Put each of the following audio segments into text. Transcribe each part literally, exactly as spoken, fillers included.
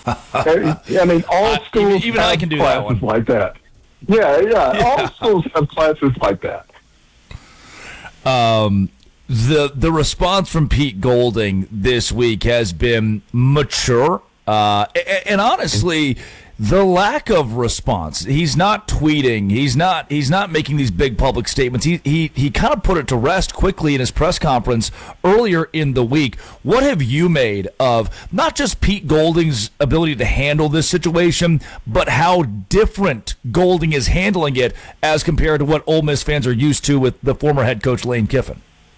I mean, all uh, schools even, even have I can do classes that one. like that. Yeah, yeah, yeah. All schools have classes like that. Um, the the response from Pete Golding this week has been mature, uh, and, and honestly, the lack of response. He's not tweeting. He's not. He's not making these big public statements. He he he kind of put it to rest quickly in his press conference earlier in the week. What have you made of not just Pete Golding's ability to handle this situation, but how different Golding is handling it as compared to what Ole Miss fans are used to with the former head coach Lane Kiffin?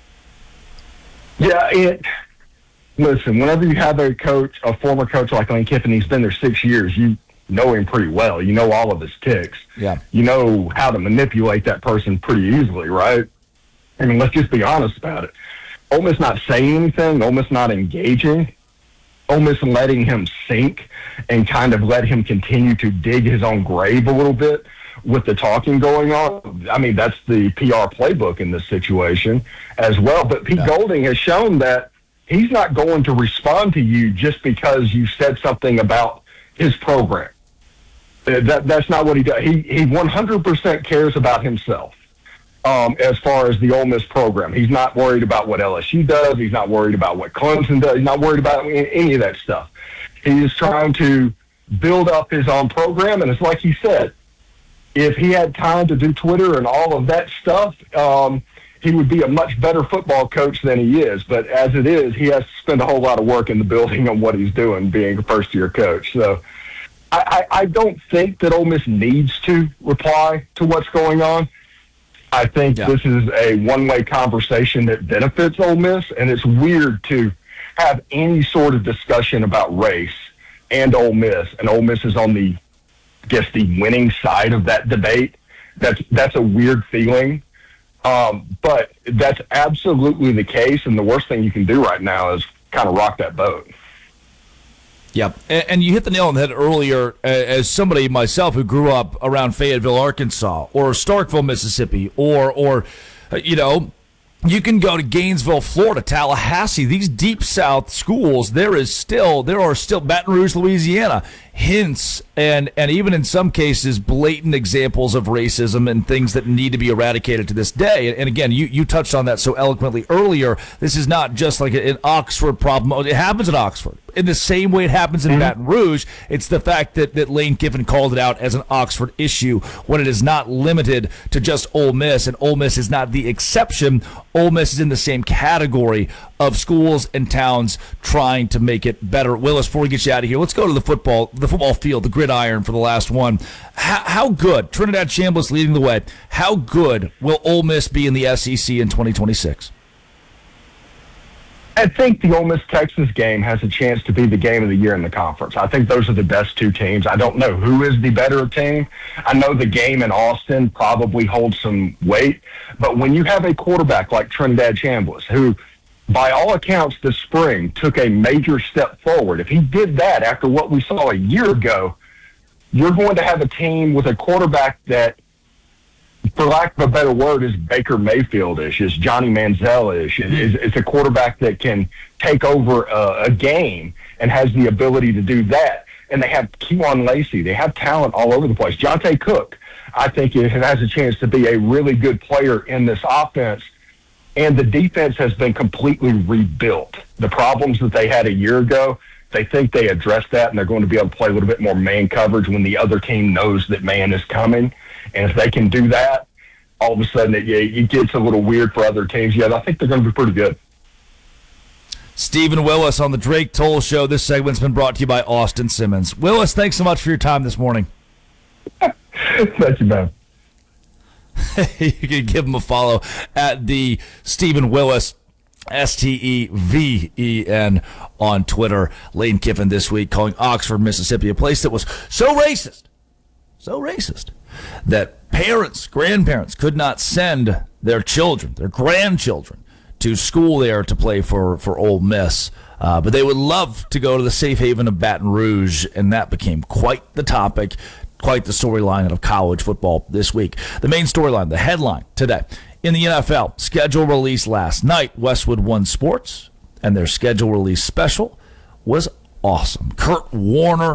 Yeah, it. Listen, whenever you have a coach, a former coach like Lane Kiffin, he's been there six years. You know him pretty well. You know all of his ticks. Yeah. You know how to manipulate that person pretty easily, right? I mean, let's just be honest about it. Ole Miss not saying anything, Ole Miss not engaging, Ole Miss letting him sink and kind of let him continue to dig his own grave a little bit with the talking going on. I mean, that's the P R playbook in this situation as well. But Pete yeah. Golding has shown that he's not going to respond to you just because you said something about his program. That that's not what he does. He he one hundred percent cares about himself um, as far as the Ole Miss program. He's not worried about what L S U does. He's not worried about what Clemson does. He's not worried about any of that stuff. He is trying to build up his own program, and it's like he said, if he had time to do Twitter and all of that stuff, um, he would be a much better football coach than he is. But as it is, he has to spend a whole lot of work in the building on what he's doing, being a first-year coach. So I, I don't think that Ole Miss needs to reply to what's going on. I think yeah. this is a one-way conversation that benefits Ole Miss, and it's weird to have any sort of discussion about race and Ole Miss, and Ole Miss is on the, I guess, the winning side of that debate. That's that's a weird feeling, um, but that's absolutely the case, and the worst thing you can do right now is kind of rock that boat. Yep, and you hit the nail on the head earlier as somebody myself who grew up around Fayetteville, Arkansas, or Starkville, Mississippi, or, or you know, you can go to Gainesville, Florida, Tallahassee, these deep South schools. There is still, there are still Baton Rouge, Louisiana, hints and, and even in some cases blatant examples of racism and things that need to be eradicated to this day. And again, you, you touched on that so eloquently earlier. This is not just like an Oxford problem. It happens in Oxford in the same way it happens in mm-hmm. Baton Rouge. It's the fact that, that Lane Kiffin called it out as an Oxford issue when it is not limited to just Ole Miss, and Ole Miss is not the exception. Ole Miss is in the same category of schools and towns trying to make it better. Willis, before we get you out of here, let's go to the football, the football field, the gridiron for the last one. How, how good, Trinidad Chambliss leading the way, how good will Ole Miss be in the S E C in twenty twenty-six? I think the Ole Miss-Texas game has a chance to be the game of the year in the conference. I think those are the best two teams. I don't know who is the better team. I know the game in Austin probably holds some weight, but when you have a quarterback like Trinidad Chambliss, who, by all accounts, this spring took a major step forward, if he did that after what we saw a year ago, you're going to have a team with a quarterback that, for lack of a better word, is Baker Mayfield-ish, is Johnny Manziel-ish. It's, it's a quarterback that can take over a, a game and has the ability to do that. And they have Kewan Lacey. They have talent all over the place. Jonte Cook, I think, it has a chance to be a really good player in this offense. And the defense has been completely rebuilt. The problems that they had a year ago, they think they addressed that, and they're going to be able to play a little bit more man coverage when the other team knows that man is coming. And if they can do that, all of a sudden it, it gets a little weird for other teams. Yeah, I think they're going to be pretty good. Stephen Willis on the Drake Toll Show. This segment's been brought to you by Austin Simmons. Willis, thanks so much for your time this morning. Thank you, man. You can give him a follow at the Stephen Willis, S T E V E N, on Twitter. Lane Kiffin this week calling Oxford, Mississippi, a place that was so racist, so racist, that parents, grandparents could not send their children, their grandchildren, to school there to play for, for Ole Miss. Uh, but they would love to go to the safe haven of Baton Rouge, and that became quite the topic, quite the storyline of college football this week. The main storyline, the headline today, in the N F L, schedule released last night. Westwood One Sports, and their schedule release special was awesome. Kurt Warner